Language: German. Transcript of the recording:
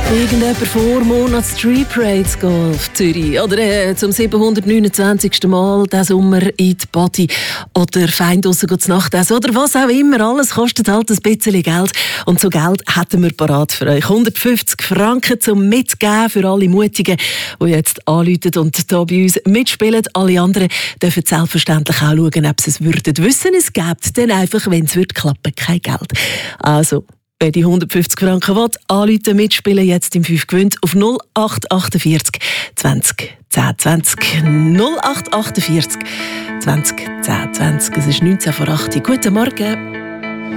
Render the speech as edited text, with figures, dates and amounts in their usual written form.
Irgendjemand vor Monat Street Parade zu gehen auf Zürich oder zum 729. Mal diesen Sommer in die Body oder fein draussen zu Nacht essen oder was auch immer. Alles kostet halt ein bisschen Geld und so Geld hätten wir parat für euch. 150 Franken zum Mitgeben für alle Mutigen, die jetzt anrufen und hier bei uns mitspielen. Alle anderen dürfen selbstverständlich auch schauen, ob sie es würden wissen. Es gibt dann einfach, wenn es klappen, kein Geld. Also, wer die 150 Franken will, anrufen, mitspielen, jetzt im 5 gewinnt auf 0848 20 10 20. 0848 20 10 20. Es ist 19 vor 8 Uhr. Guten Morgen.